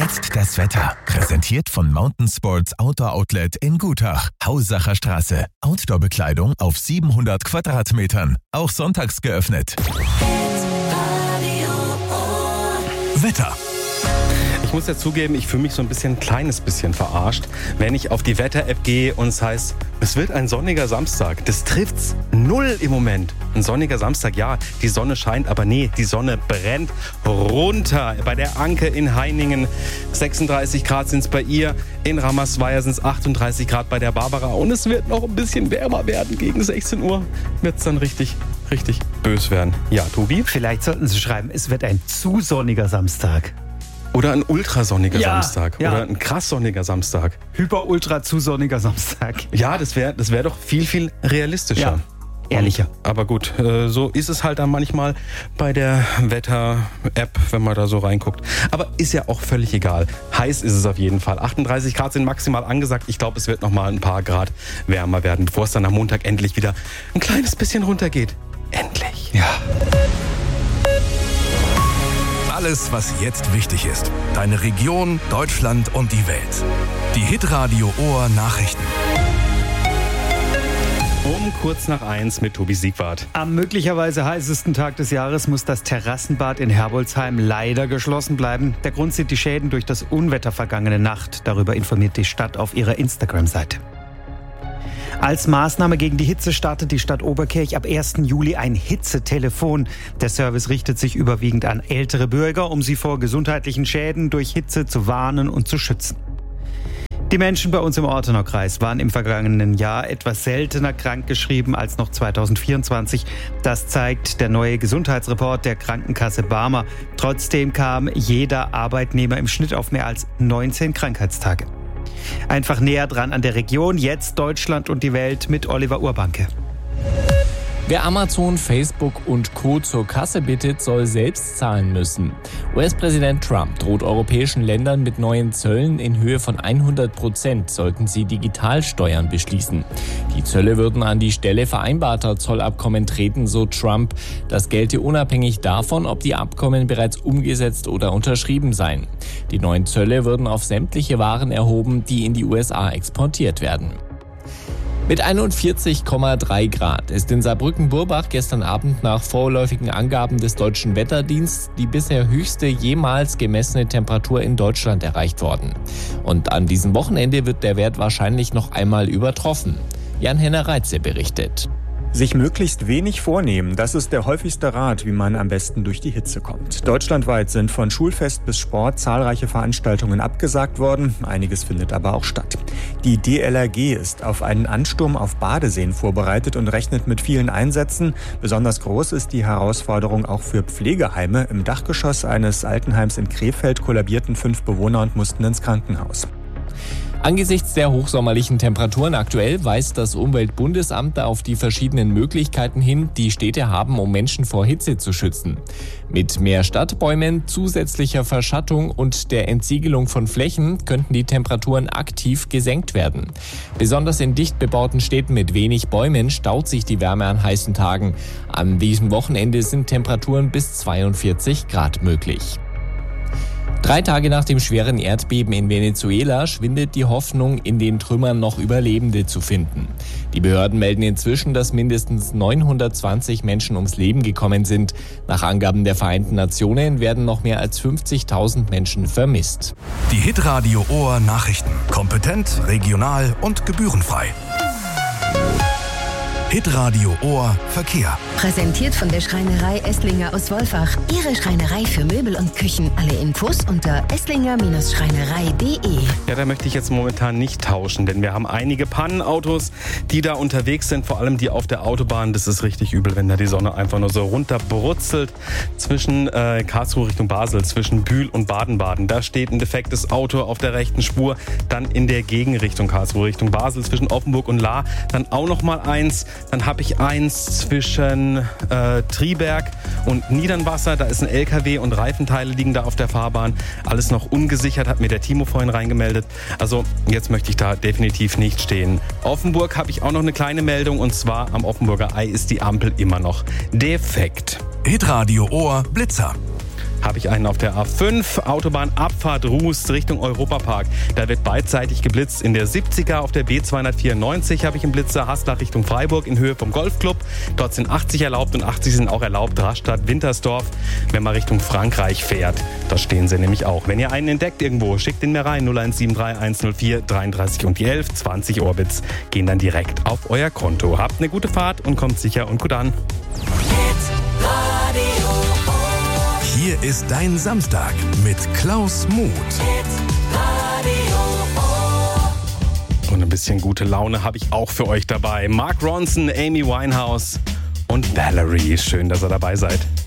jetzt das Wetter. Präsentiert von Mountain Sports Outdoor Outlet in Gutach. Hausacher Straße. Outdoor-Bekleidung auf 700 Quadratmetern. Auch sonntags geöffnet. Wetter. Ich muss ja zugeben, ich fühle mich so ein kleines bisschen verarscht, wenn ich auf die Wetter-App gehe und es heißt, es wird ein sonniger Samstag. Das trifft's null im Moment. Ein sonniger Samstag, ja, die Sonne scheint, aber nee, die Sonne brennt runter. Bei der Anke in Heiningen 36 Grad sind es bei ihr, in Ramersweier sind es 38 Grad bei der Barbara und es wird noch ein bisschen wärmer werden. Gegen 16 Uhr wird es dann richtig bös werden. Ja, Tobi? Vielleicht sollten Sie schreiben, es wird ein zu sonniger Samstag. Oder ein ultrasonniger Samstag. Ja. Oder ein krass sonniger Samstag. Hyper-ultra zu sonniger Samstag. Ja, das wär doch viel realistischer. Ja, ehrlicher. Aber gut, so ist es halt dann manchmal bei der Wetter-App, wenn man da so reinguckt. Aber ist ja auch völlig egal. Heiß ist es auf jeden Fall. 38 Grad sind maximal angesagt. Ich glaube, es wird noch mal ein paar Grad wärmer werden, bevor es dann am Montag endlich wieder ein kleines bisschen runtergeht. Endlich. Ja. Alles, was jetzt wichtig ist. Deine Region, Deutschland und die Welt. Die Hitradio Ohr Nachrichten. Um kurz nach 1 mit Tobi Siegwart. Am möglicherweise heißesten Tag des Jahres muss das Terrassenbad in Herbolzheim leider geschlossen bleiben. Der Grund sind die Schäden durch das Unwetter vergangene Nacht. Darüber informiert die Stadt auf ihrer Instagram-Seite. Als Maßnahme gegen die Hitze startet die Stadt Oberkirch ab 1. Juli ein Hitzetelefon. Der Service richtet sich überwiegend an ältere Bürger, um sie vor gesundheitlichen Schäden durch Hitze zu warnen und zu schützen. Die Menschen bei uns im Ortener Kreis waren im vergangenen Jahr etwas seltener krankgeschrieben als noch 2024. Das zeigt der neue Gesundheitsreport der Krankenkasse Barmer. Trotzdem kam jeder Arbeitnehmer im Schnitt auf mehr als 19 Krankheitstage. Einfach näher dran an der Region, jetzt Deutschland und die Welt mit Oliver Urbanke. Wer Amazon, Facebook und Co. zur Kasse bittet, soll selbst zahlen müssen. US-Präsident Trump droht europäischen Ländern mit neuen Zöllen in Höhe von 100%, sollten sie Digitalsteuern beschließen. Die Zölle würden an die Stelle vereinbarter Zollabkommen treten, so Trump. Das gelte unabhängig davon, ob die Abkommen bereits umgesetzt oder unterschrieben seien. Die neuen Zölle würden auf sämtliche Waren erhoben, die in die USA exportiert werden. Mit 41,3 Grad ist in Saarbrücken-Burbach gestern Abend nach vorläufigen Angaben des Deutschen Wetterdienstes die bisher höchste jemals gemessene Temperatur in Deutschland erreicht worden. Und an diesem Wochenende wird der Wert wahrscheinlich noch einmal übertroffen. Jan-Henner Reitze berichtet. Sich möglichst wenig vornehmen, das ist der häufigste Rat, wie man am besten durch die Hitze kommt. Deutschlandweit sind von Schulfest bis Sport zahlreiche Veranstaltungen abgesagt worden. Einiges findet aber auch statt. Die DLRG ist auf einen Ansturm auf Badeseen vorbereitet und rechnet mit vielen Einsätzen. Besonders groß ist die Herausforderung auch für Pflegeheime. Im Dachgeschoss eines Altenheims in Krefeld kollabierten 5 Bewohner und mussten ins Krankenhaus. Angesichts der hochsommerlichen Temperaturen aktuell weist das Umweltbundesamt auf die verschiedenen Möglichkeiten hin, die Städte haben, um Menschen vor Hitze zu schützen. Mit mehr Stadtbäumen, zusätzlicher Verschattung und der Entsiegelung von Flächen könnten die Temperaturen aktiv gesenkt werden. Besonders in dicht bebauten Städten mit wenig Bäumen staut sich die Wärme an heißen Tagen. An diesem Wochenende sind Temperaturen bis 42 Grad möglich. 3 Tage nach dem schweren Erdbeben in Venezuela schwindet die Hoffnung, in den Trümmern noch Überlebende zu finden. Die Behörden melden inzwischen, dass mindestens 920 Menschen ums Leben gekommen sind. Nach Angaben der Vereinten Nationen werden noch mehr als 50.000 Menschen vermisst. Die Hitradio Ohr Nachrichten. Kompetent, regional und gebührenfrei. Hitradio Ohr Verkehr. Präsentiert von der Schreinerei Esslinger aus Wolfach. Ihre Schreinerei für Möbel und Küchen. Alle Infos unter esslinger-schreinerei.de. Ja, da möchte ich jetzt momentan nicht tauschen, denn wir haben einige Pannenautos, die da unterwegs sind, vor allem die auf der Autobahn. Das ist richtig übel, wenn da die Sonne einfach nur so runterbrutzelt zwischen Karlsruhe Richtung Basel, zwischen Bühl und Baden-Baden. Da steht ein defektes Auto auf der rechten Spur, dann in der Gegenrichtung Karlsruhe Richtung Basel zwischen Offenburg und Lahr, dann auch noch mal eins. Dann habe ich eins zwischen Triberg und Niedernwasser. Da ist ein LKW und Reifenteile liegen da auf der Fahrbahn. Alles noch ungesichert, hat mir der Timo vorhin reingemeldet. Also jetzt möchte ich da definitiv nicht stehen. Offenburg habe ich auch noch eine kleine Meldung, und zwar am Offenburger Ei ist die Ampel immer noch defekt. Hitradio Ohr Blitzer. habe ich einen auf der A5, Autobahnabfahrt Rust Richtung Europapark. Da wird beidseitig geblitzt. In der 70er auf der B294 habe ich einen Blitzer Haslach Richtung Freiburg in Höhe vom Golfclub. Dort sind 80 erlaubt und 80 sind auch erlaubt. Rastatt, Wintersdorf, wenn man Richtung Frankreich fährt. Da stehen sie nämlich auch. Wenn ihr einen entdeckt irgendwo, schickt ihn mir rein. 0173 104 33 und die 11. 20 Orbits gehen dann direkt auf euer Konto. Habt eine gute Fahrt und kommt sicher und gut an. Hier ist dein Samstag mit Klaus Muth. Und ein bisschen gute Laune habe ich auch für euch dabei. Mark Ronson, Amy Winehouse und Valerie. Schön, dass ihr dabei seid.